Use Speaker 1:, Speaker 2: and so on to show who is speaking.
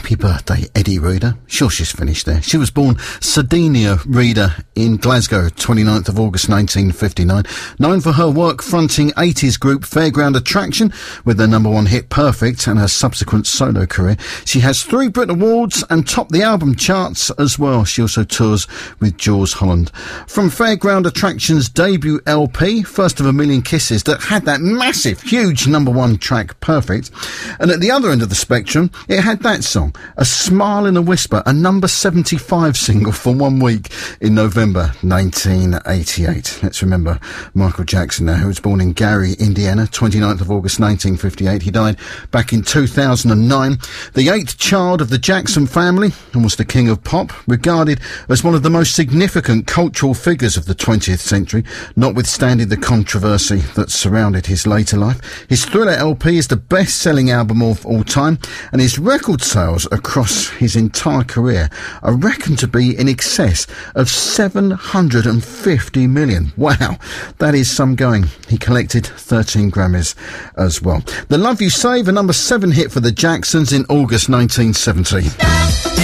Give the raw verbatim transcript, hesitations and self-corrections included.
Speaker 1: Happy birthday, Eddie Reader. Sure, she's finished there. She was born Sardinia Reader in Glasgow, twenty-ninth of August nineteen fifty-nine. Known for her work fronting eighties group Fairground Attraction with their number one hit Perfect and her subsequent solo career. She has three Brit Awards and topped the album charts as well. She also tours with Jools Holland. From Fairground Attraction's debut L P, First of a Million Kisses, that had that massive, huge number one track Perfect. And at the other end of the spectrum, it had that song, A Smile in a Whisper, a number seventy-five single for one week in November nineteen eighty-eight. Let's remember Michael Jackson now, who was born in Gary, Indiana, twenty-ninth of August nineteen fifty-eight. He died back in two thousand nine. The eighth child of the Jackson family and was the king of pop, regarded as one of the most significant cultural figures of the twentieth century, notwithstanding the controversy that surrounded his later life. His Thriller L P is the best-selling album of all time, and his record sales across his entire career are reckoned to be in excess of seven hundred fifty million. Wow, that is some going. He collected thirteen Grammys as well. The Love You Save, a number seven hit for the Jacksons in August nineteen seventy.